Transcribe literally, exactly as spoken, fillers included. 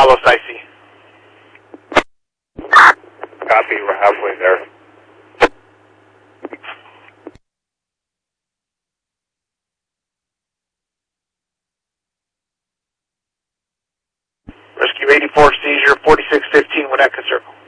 Apollo Site C. Copy, we're halfway there. Rescue eighty-four, seizure, forty-six fifteen, Winnetka Circle.